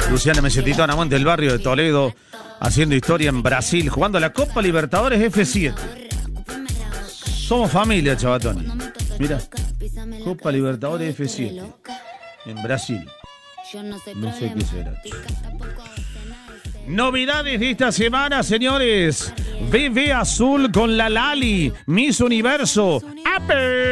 Luciana Mesetitona, Monte del Barrio de Toledo, haciendo historia en Brasil, jugando la Copa Libertadores F7. Somos familia, chavatón. Mira, Copa Libertadores F7 en Brasil. No sé qué será. Novedades de esta semana, señores. Bebé azul con la Lali, Miss Universo. ¡Ape!